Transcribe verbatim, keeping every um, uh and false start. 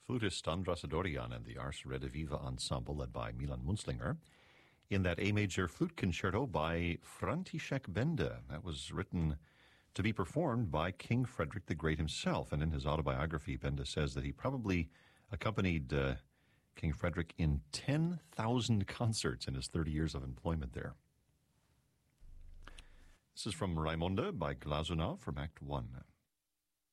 flutist Andras Adorjan and the Ars Rediviva Ensemble led by Milan Munzlinger in that A major flute concerto by František Benda. That was written to be performed by King Frederick the Great himself. And in his autobiography, Benda says that he probably accompanied uh, King Frederick in ten thousand concerts in his thirty years of employment there. This is from Raimonda by Glazunov from Act one.